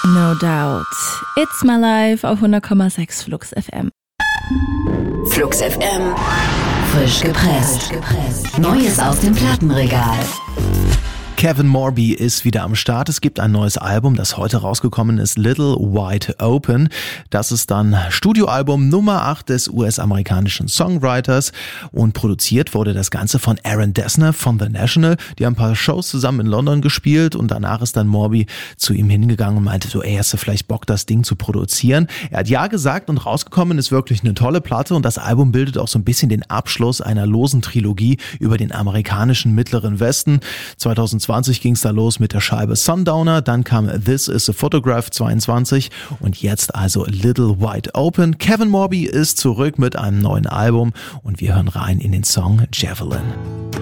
No doubt. It's my life auf 100,6 Flux FM. Flux FM. Frisch gepresst. Neues aus dem Plattenregal. Kevin Morby ist wieder am Start. Es gibt ein neues Album, das heute rausgekommen ist, Little Wide Open. Das ist dann Studioalbum Nummer 8 des US-amerikanischen Songwriters und produziert wurde das Ganze von Aaron Dessner von The National. Die haben ein paar Shows zusammen in London gespielt und danach ist dann Morby zu ihm hingegangen und meinte so, hast du vielleicht Bock, das Ding zu produzieren? Er hat ja gesagt und rausgekommen ist wirklich eine tolle Platte und das Album bildet auch so ein bisschen den Abschluss einer losen Trilogie über den amerikanischen Mittleren Westen. 2020 ging es da los mit der Scheibe Sundowner, dann kam This Is a Photograph 22 und jetzt also Little Wide Open. Kevin Morby ist zurück mit einem neuen Album und wir hören rein in den Song Javelin.